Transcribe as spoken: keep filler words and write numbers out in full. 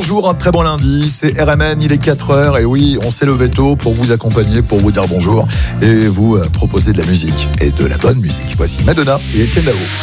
bonjour, un très bon lundi, c'est R M N, il est quatre heures et oui, on s'est levé tôt pour vous accompagner, pour vous dire bonjour et vous proposer de la musique et de la bonne musique. Voici Madonna et Etienne Dao.